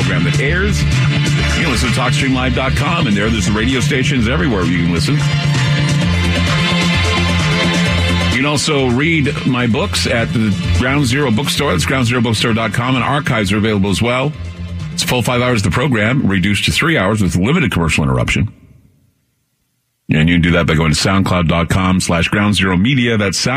program that airs. You can listen to TalkStreamLive.com, and there's the radio stations everywhere you can listen. You can also read my books at the Ground Zero Bookstore. That's groundzerobookstore.com, and archives are available as well. It's a full 5 hours of the program, reduced to 3 hours with limited commercial interruption. And you can do that by going to soundcloud.com/groundzeromedia. That's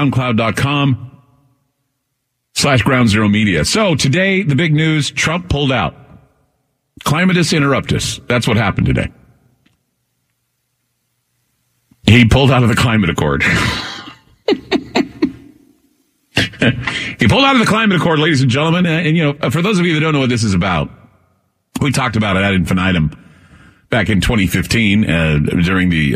soundcloud.com/groundzeromedia. So today, the big news, Trump pulled out. Climatus interruptus. That's what happened today. He pulled out of the climate accord. He pulled out of the climate accord, ladies and gentlemen. And, for those of you that don't know what this is about, we talked about it ad infinitum back in 2015 during the,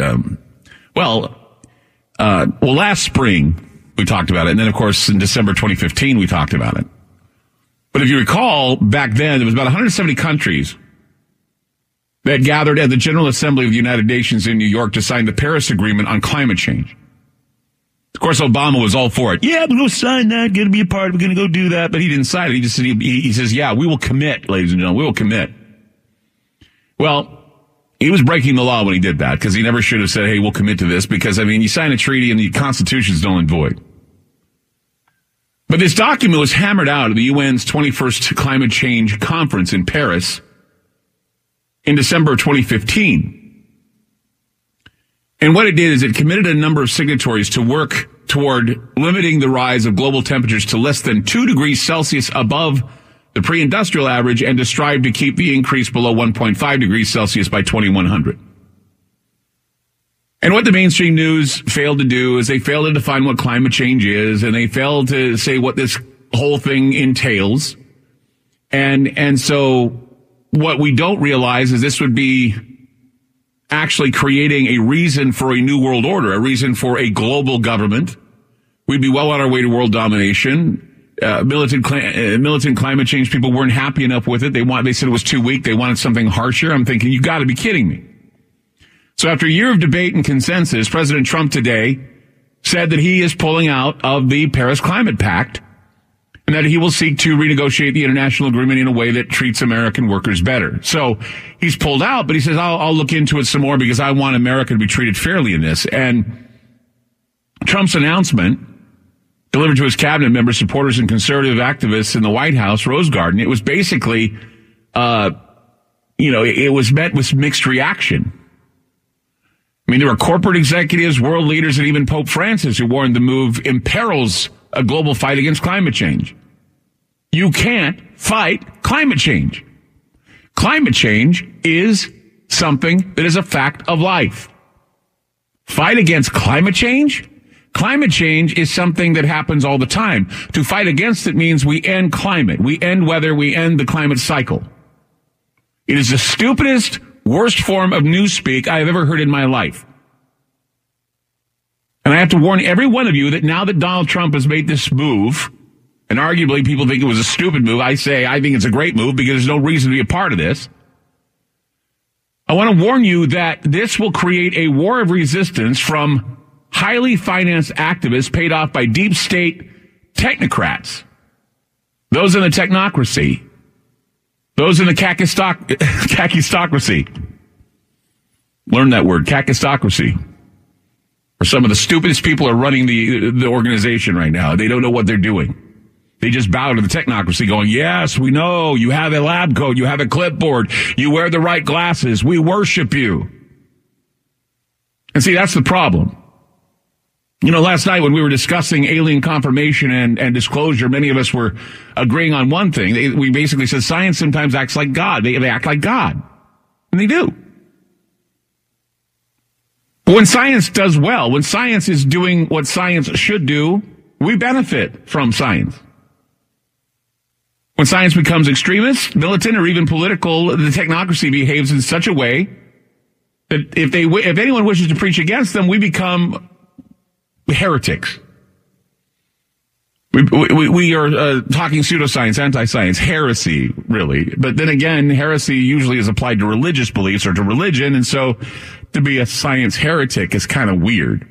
last spring we talked about it. And then, of course, in December 2015, we talked about it. But if you recall, back then, there was about 170 countries that gathered at the General Assembly of the United Nations in New York to sign the Paris Agreement on climate change. Of course, Obama was all for it. Yeah, we're going to sign that, going to be a part, we're going to go do that. But he didn't sign it. He just said, he says, yeah, we will commit, ladies and gentlemen, we will commit. Well, he was breaking the law when he did that, because he never should have said, hey, we'll commit to this, because, you sign a treaty and the Constitution's null and void. But this document was hammered out at the UN's 21st Climate Change Conference in Paris in December of 2015. And what it did is it committed a number of signatories to work toward limiting the rise of global temperatures to less than 2 degrees Celsius above the pre-industrial average, and to strive to keep the increase below 1.5 degrees Celsius by 2100. And what the mainstream news failed to do is they failed to define what climate change is, and they failed to say what this whole thing entails. And so what we don't realize is this would be actually creating a reason for a new world order, a reason for a global government. We'd be well on our way to world domination. Militant climate change people weren't happy enough with it. They said it was too weak. They wanted something harsher. I'm thinking, you got to be kidding me. So after a year of debate and consensus, President Trump today said that he is pulling out of the Paris Climate Pact, and that he will seek to renegotiate the international agreement in a way that treats American workers better. So he's pulled out, but he says, I'll look into it some more because I want America to be treated fairly in this. And Trump's announcement, delivered to his cabinet members, supporters, and conservative activists in the White House, Rose Garden, it was basically, it was met with mixed reaction. There were corporate executives, world leaders, and even Pope Francis who warned the move imperils a global fight against climate change. You can't fight climate change. Climate change is something that is a fact of life. Fight against climate change? Climate change is something that happens all the time. To fight against it means we end climate. We end weather. We end the climate cycle. It is the stupidest, worst form of newspeak I have ever heard in my life. And I have to warn every one of you that now that Donald Trump has made this move, and arguably people think it was a stupid move, I think it's a great move because there's no reason to be a part of this. I want to warn you that this will create a war of resistance from highly financed activists paid off by deep state technocrats. Those in the technocracy. Those in the kakistocracy. Learn that word, kakistocracy. Or some of the stupidest people are running the organization right now. They don't know what they're doing. They just bow to the technocracy going, yes, we know. You have a lab coat. You have a clipboard. You wear the right glasses. We worship you. And see, that's the problem. Last night when we were discussing alien confirmation and disclosure, many of us were agreeing on one thing. We basically said science sometimes acts like God. They act like God. And they do. But when science does well, when science is doing what science should do, we benefit from science. When science becomes extremist, militant, or even political, the technocracy behaves in such a way that if anyone wishes to preach against them, we become heretics. We are talking pseudoscience, anti-science, heresy, really. But then again, heresy usually is applied to religious beliefs or to religion, and so to be a science heretic is kind of weird.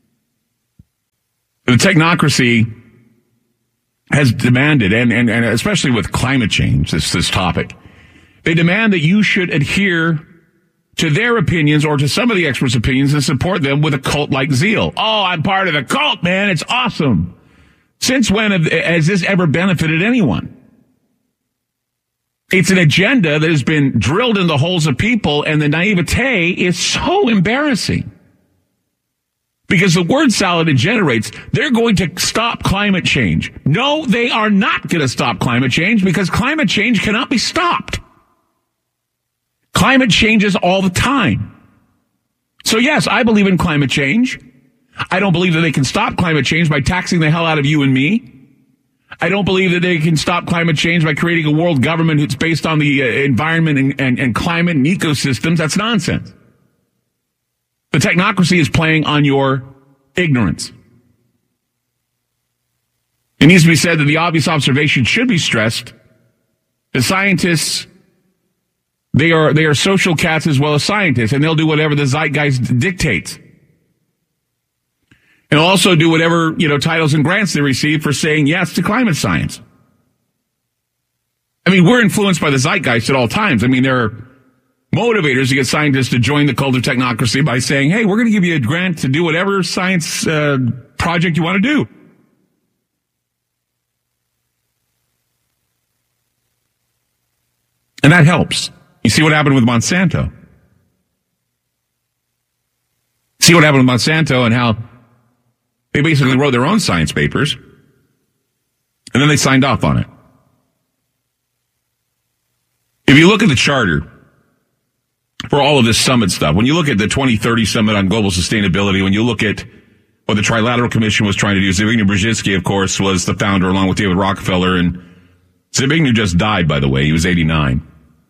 The technocracy has demanded, and especially with climate change, this topic, They demand that you should adhere to their opinions or to some of the experts' opinions and support them with a cult-like zeal. Oh, I'm part of the cult, man. It's awesome. Since when has this ever benefited anyone? It's an agenda that has been drilled in the holes of people, and the naivete is so embarrassing. Because the word salad it generates, they're going to stop climate change. No, they are not going to stop climate change because climate change cannot be stopped. Climate changes all the time. So yes, I believe in climate change. I don't believe that they can stop climate change by taxing the hell out of you and me. I don't believe that they can stop climate change by creating a world government that's based on the environment and climate and ecosystems. That's nonsense. The technocracy is playing on your ignorance. It needs to be said that the obvious observation should be stressed. The scientists, they are social cats as well as scientists, and they'll do whatever the zeitgeist dictates. And also do whatever, titles and grants they receive for saying yes to climate science. I mean, we're influenced by the zeitgeist at all times. I mean, there are motivators to get scientists to join the cult of technocracy by saying, hey, we're going to give you a grant to do whatever science project you want to do. And that helps. You see what happened with Monsanto. See what happened with Monsanto and how they basically wrote their own science papers, and then they signed off on it. If you look at the charter for all of this summit stuff, when you look at the 2030 Summit on Global Sustainability, when you look at what the Trilateral Commission was trying to do, Zbigniew Brzezinski, of course, was the founder along with David Rockefeller, and Zbigniew just died, by the way. He was 89.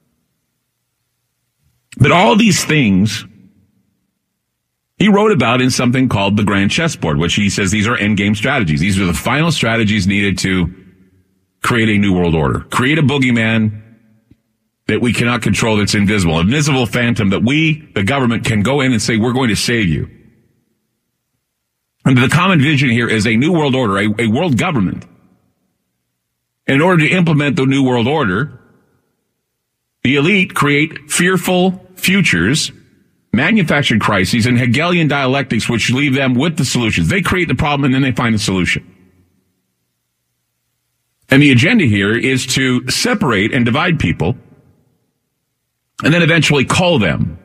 But all these things he wrote about in something called the Grand Chessboard, which he says these are endgame strategies. These are the final strategies needed to create a new world order. Create a boogeyman that we cannot control, that's invisible. An invisible phantom that we, the government, can go in and say, we're going to save you. And the common vision here is a new world order, a world government. In order to implement the new world order, the elite create fearful futures, manufactured crises, and Hegelian dialectics, which leave them with the solutions. They create the problem and then they find the solution. And the agenda here is to separate and divide people and then eventually cull them,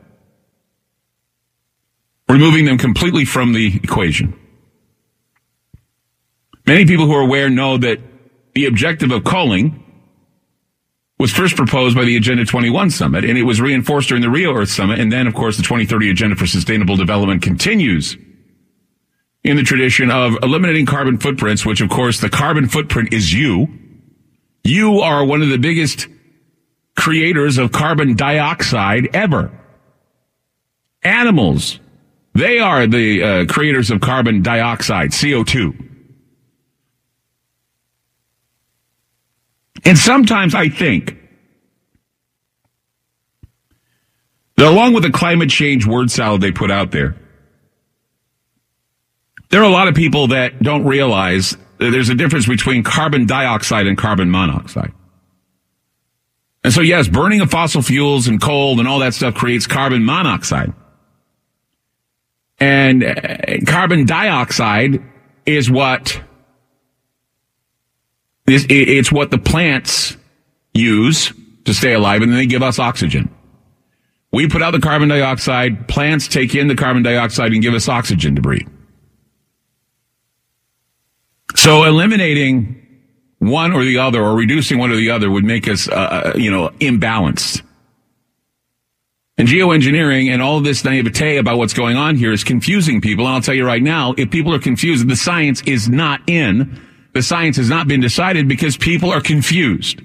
removing them completely from the equation. Many people who are aware know that the objective of culling was first proposed by the Agenda 21 Summit, and it was reinforced during the Rio Earth Summit, and then, of course, the 2030 Agenda for Sustainable Development continues in the tradition of eliminating carbon footprints, which, of course, the carbon footprint is you. You are one of the biggest creators of carbon dioxide ever. Animals, they are the creators of carbon dioxide, CO2. And sometimes I think that along with the climate change word salad they put out there are a lot of people that don't realize that there's a difference between carbon dioxide and carbon monoxide. And so, yes, burning of fossil fuels and coal and all that stuff creates carbon monoxide. And carbon dioxide is what it's what the plants use to stay alive, and then they give us oxygen. We put out the carbon dioxide, plants take in the carbon dioxide and give us oxygen to breathe. So eliminating one or the other or reducing one or the other would make us, imbalanced. And geoengineering and all of this naivete about what's going on here is confusing people. And I'll tell you right now, if people are confused, the science is not in. The science has not been decided because people are confused.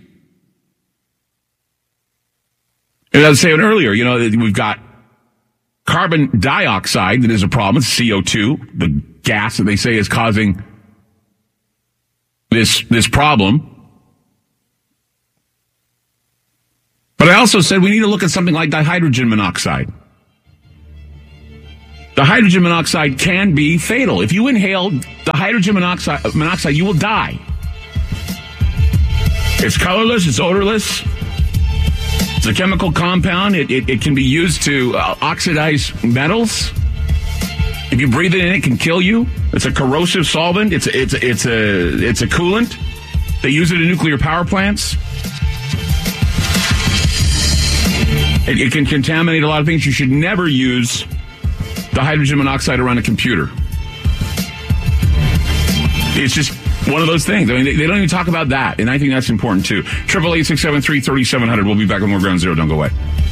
And as I was saying earlier, we've got carbon dioxide that is a problem. It's CO2, the gas that they say is causing this problem. But I also said we need to look at something like dihydrogen monoxide. The hydrogen monoxide can be fatal. If you inhale the hydrogen monoxide, you will die. It's colorless, it's odorless, It's a chemical compound. It can be used to oxidize metals. If you breathe it in, it can kill you. It's a corrosive solvent. It's a coolant. They use it in nuclear power plants. It can contaminate a lot of things. You should never use the hydrogen monoxide around a computer. It's just one of those things. I mean, they don't even talk about that, and I think that's important too. 888-673-3700. We'll be back with more Ground Zero. Don't go away.